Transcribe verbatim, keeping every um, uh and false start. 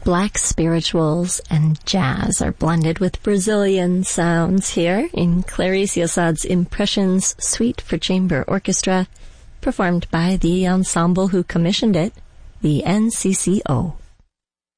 Black spirituals and jazz are blended with Brazilian sounds here in Clarice Assad's Impressions Suite for Chamber Orchestra, performed by the ensemble who commissioned it, the N C C O.